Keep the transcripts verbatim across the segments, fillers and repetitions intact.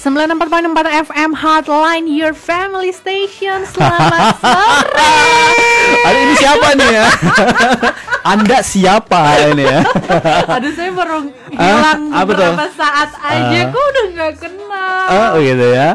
sembilan puluh empat koma empat F M Hotline Your Family Station. Selamat sore. Aduh, ini siapa nih ya? Anda siapa ini ya? Aduh, saya baru hilang ah, beberapa saat aja, uh, kok udah gak kenal. Oh gitu ya.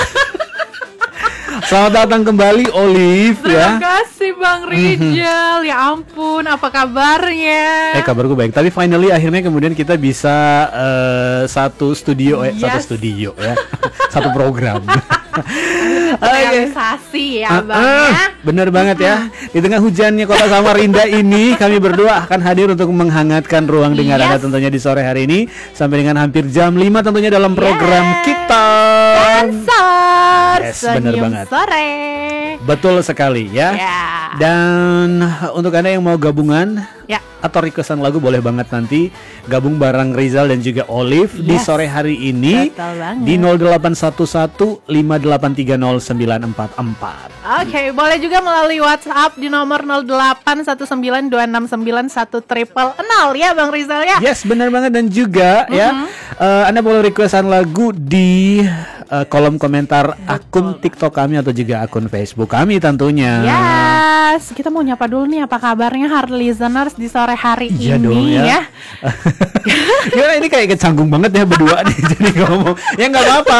Selamat datang kembali Olive. Terima ya. kasih Bang Rijal. Ya ampun, apa kabarnya? Eh kabarku baik. Tapi finally akhirnya kemudian kita bisa uh, satu studio, eh yes. satu studio ya, satu program. Realisasi ya uh, Bang uh, ya. Bener banget ya. Di tengah hujannya kota Samarinda ini, kami berdua akan hadir untuk menghangatkan ruang dengar Anda yes. tentunya di sore hari ini sampai dengan hampir jam lima tentunya dalam program yes. kita. Answer. Yes, bener banget. Sore. Betul sekali ya. Yeah. Dan untuk Anda yang mau gabungan ya. atau requestan lagu boleh banget nanti gabung bareng Rizal dan juga Olive yes. di sore hari ini di nol delapan satu satu lima delapan tiga nol sembilan empat empat. Oke, okay, boleh juga melalui WhatsApp di nomor nol delapan satu sembilan dua enam sembilan satu triple nol ya Bang Rizal ya. Yes, benar banget. Dan juga mm-hmm. ya uh, Anda boleh requestan lagu di uh, kolom komentar Betul. akun TikTok kami atau juga akun Facebook kami tentunya. Yes, kita mau nyapa dulu nih, apa kabarnya hard listeners di sore hari iya ini dong, ya. ya. Ya ini kayak kecanggung banget ya berdua nih jadi ngomong. Ya nggak apa-apa.